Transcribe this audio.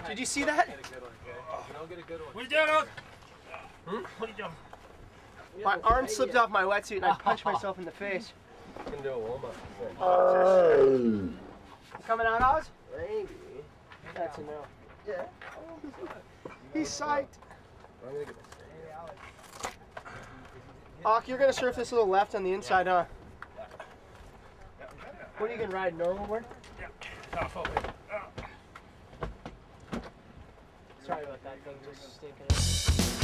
Did you see that? Get a good one, okay? You don't get a good one. What are you doing, Oak? What are you doing? My arm slipped off my wetsuit and I punched myself in the face. You can do a warm-up. Coming out, Oz? Maybe. That's a no. Yeah. He's psyched. I'm gonna get Ock, you're gonna surf this little left on the inside, huh? What are you gonna ride, normal board? Yeah. Off over. Sorry about that thing just stinking.